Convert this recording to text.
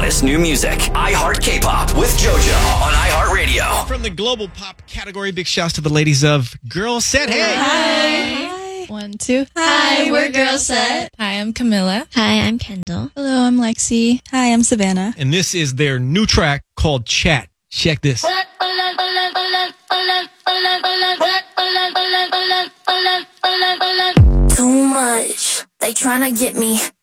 hottest new music. iHeart K-Pop with JoJo on iHeartRadio. From the global pop category, big shouts to the ladies of Girl Set. Hey! Hi. 1, 2. Hi, we're Girl Set. Hi, I'm Camilla. Hi, I'm Kendall. Hello, I'm Lexi. Hi, I'm Savannah. And this is their new track called Chat. Check this. Too much, they tryna get me.